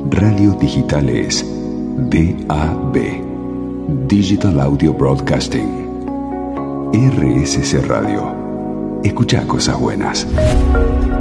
Radio digital es DAB, Digital Audio Broadcasting. RSC Radio. Escucha cosas buenas.